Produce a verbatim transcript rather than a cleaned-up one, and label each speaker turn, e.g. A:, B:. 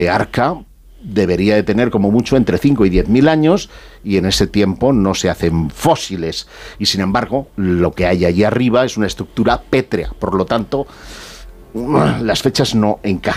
A: Arca debería de tener como mucho entre cinco y diez mil años, y en ese tiempo no se hacen fósiles. Y sin embargo, lo que hay allí arriba es una estructura pétrea. Por lo tanto, las fechas no encajan.